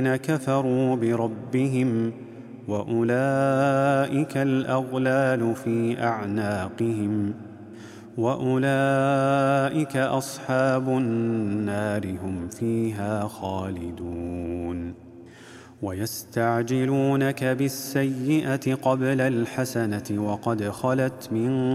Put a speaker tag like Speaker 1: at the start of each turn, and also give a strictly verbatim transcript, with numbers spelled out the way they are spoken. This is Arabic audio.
Speaker 1: كفروا بربهم وأولئك الأغلال في أعناقهم وأولئك أصحاب النار هم فيها خالدون ويستعجلونك بالسيئة قبل الحسنة وقد خلت من